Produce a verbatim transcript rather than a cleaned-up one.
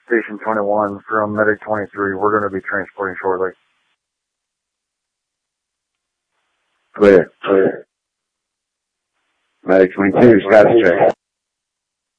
Station twenty-one from Medic twenty-three. We're going to be transporting shortly. Clear. Clear. Medic twenty-two, status check.